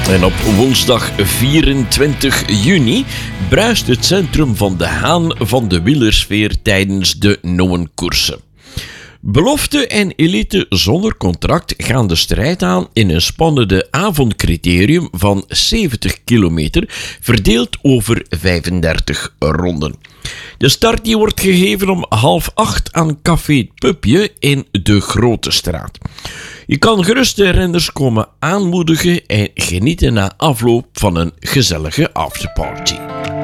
En op woensdag 24 juni bruist het centrum van De Haan van de wielersfeer tijdens de Noenkoersen. Belofte en elite zonder contract gaan de strijd aan in een spannende avondcriterium van 70 kilometer, verdeeld over 35 ronden. De start die wordt gegeven om 7:30 aan Café Het Pupje in de Grote Straat. Je kan gerust de renners komen aanmoedigen en genieten na afloop van een gezellige afterparty.